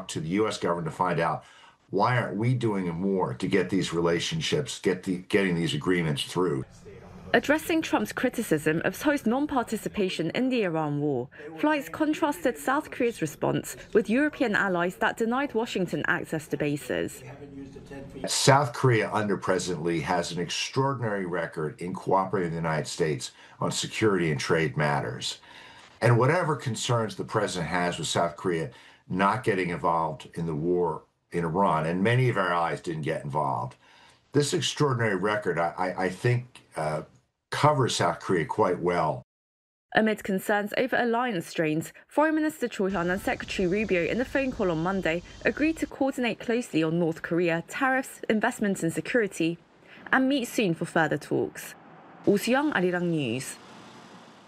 to the U.S. government to find out why aren't we doing more to get these relationships, getting these agreements through. Addressing Trump's criticism of Seoul's non-participation in the Iran war, flights contrasted South Korea's response with European allies that denied Washington access to bases. South Korea under President Lee has an extraordinary record in cooperating with the United States on security and trade matters. And whatever concerns the president has with South Korea not getting involved in the war in Iran, and many of our allies didn't get involved, this extraordinary record, I think, covers South Korea quite well. Amid concerns over alliance strains, Foreign Minister Choi Hyun and Secretary Rubio in a phone call on Monday agreed to coordinate closely on North Korea, tariffs, investments and security, and meet soon for further talks. Oh Soo-young, Arirang News.